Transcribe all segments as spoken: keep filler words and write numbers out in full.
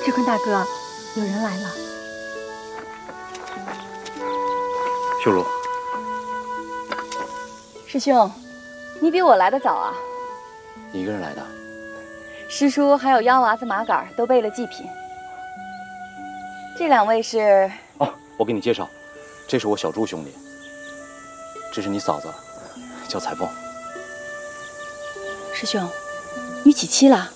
志坤大哥，有人来了。 秀茹， 师兄，你比我来的早啊。 你一个人来的？ 师叔还有幺娃子马杆都备了祭品。这两位是…… 哦，我给你介绍，这是我小朱兄弟，这是你嫂子，叫彩凤。 师兄，你几期了？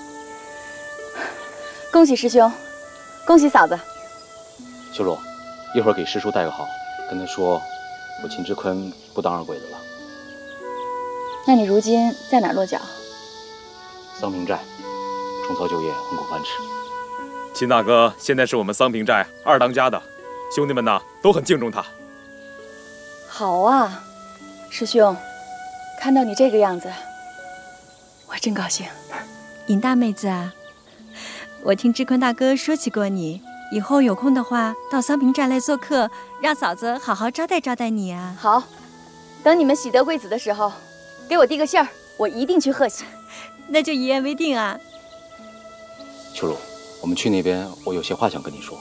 恭喜师兄，恭喜嫂子。 秀茹，一会儿给师叔带个好，跟他说我秦志坤不当二鬼子了。 那你如今在哪儿落脚？ 桑平寨，重操旧业，混口饭吃。 秦大哥现在是我们桑平寨二当家的，兄弟们呐都很敬重他。 好啊，师兄，看到你这个样子，我真高兴。 尹大妹子啊，我听志坤大哥说起过你，以后有空的话到桑平寨来做客，让嫂子好好招待招待你啊。 好，等你们喜得贵子的时候，给我递个信儿，我一定去贺喜。 那就一言为定啊。 秀茹，我们去那边，我有些话想跟你说。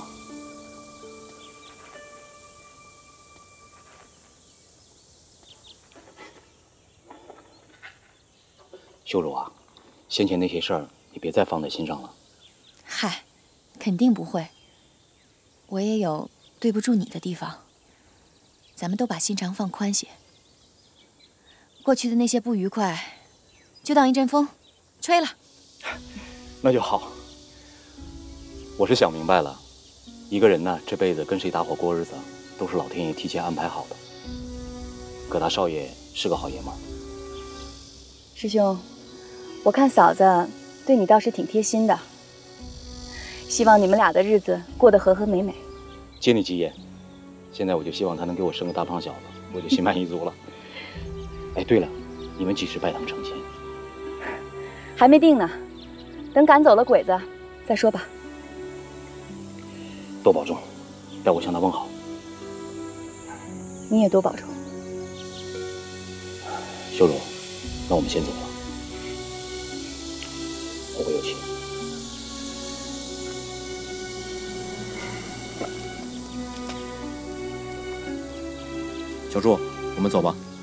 秀茹啊，先前那些事儿，你别再放在心上了。 嗨，肯定不会。我也有对不住你的地方，咱们都把心肠放宽些。过去的那些不愉快，就当一阵风，吹了。 那就好。我是想明白了，一个人呢，这辈子跟谁搭伙过日子，都是老天爷提前安排好的。葛大少爷是个好爷们儿。 师兄，我看嫂子对你倒是挺贴心的，希望你们俩的日子过得和和美美。 接你吉言，现在我就希望他能给我生个大胖小子，我就心满意足了。哎，对了，你们几时拜堂成亲？ 还没定呢，等赶走了鬼子再说吧。 多保重，代我向他问好。 你也多保重。 秀茹，那我们先走了。后会有期。 小朱，我们走吧。